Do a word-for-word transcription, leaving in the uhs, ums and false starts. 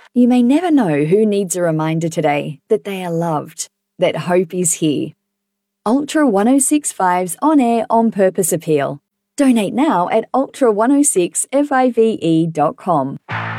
You may never know who needs a reminder today that they are loved, that hope is here. Ultra one oh six point five's on-air on-purpose appeal. Donate now at ultra one oh six five e dot com.